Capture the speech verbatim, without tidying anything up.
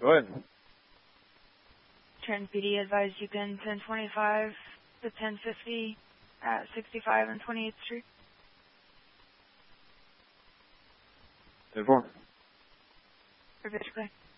Go ahead. Trenton P D advised you can ten twenty-five to ten fifty at sixty-five and twenty-eighth Street. ten four. Perfect.